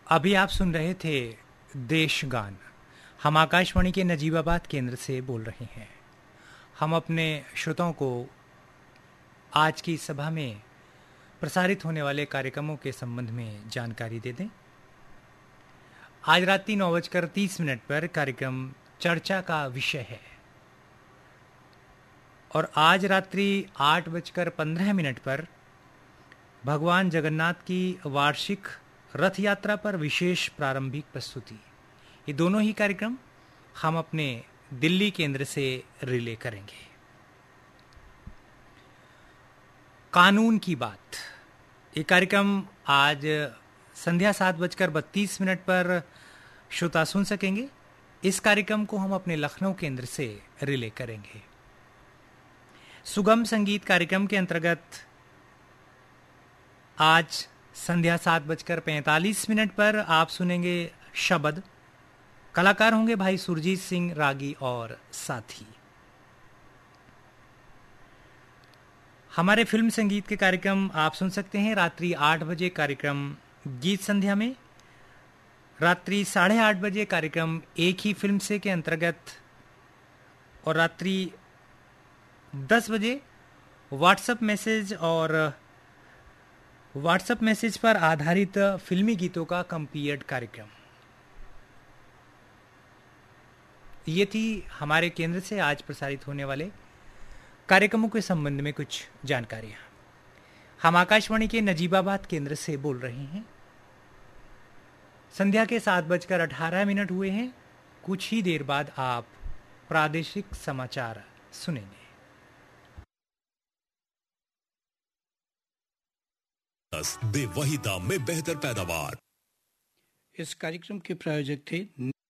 अभी आप सुन रहे थे देशगान। हम आकाशवाणी के नजीबाबाद केंद्र से बोल रहे हैं। हम अपने श्रोताओं को आज की सभा में प्रसारित होने वाले कार्यक्रमों के संबंध में जानकारी दे दें। आज रात्रि 9:30 पर कार्यक्रम चर्चा का विषय है और आज रात्रि 8:15 पर भगवान जगन्नाथ की वार्षिक रथ यात्रा पर विशेष प्रारंभिक प्रस्तुति। ये दोनों ही कार्यक्रम हम अपने दिल्ली केंद्र से रिले करेंगे। कानून की बात, ये कार्यक्रम आज संध्या 7:32 पर श्रोता सुन सकेंगे। इस कार्यक्रम को हम अपने लखनऊ केंद्र से रिले करेंगे। सुगम संगीत कार्यक्रम के अंतर्गत आज संध्या 7:45 पर आप सुनेंगे शबद। कलाकार होंगे भाई सुरजीत सिंह रागी और साथी। हमारे फिल्म संगीत के कार्यक्रम आप सुन सकते हैं रात्रि 8 बजे कार्यक्रम गीत संध्या में, रात्रि 8:30 कार्यक्रम एक ही फिल्म से के अंतर्गत, और रात्रि 10 बजे व्हाट्सएप मैसेज पर आधारित फिल्मी गीतों का कंपेयर्ड कार्यक्रम। ये थी हमारे केंद्र से आज प्रसारित होने वाले कार्यक्रमों के संबंध में कुछ जानकारियां। हम आकाशवाणी के नजीबाबाद केंद्र से बोल रहे हैं। संध्या के 7:18 हुए हैं। कुछ ही देर बाद आप प्रादेशिक समाचार सुनेंगे। दे वही दाम में बेहतर पैदावार। इस कार्यक्रम के प्रायोजक थे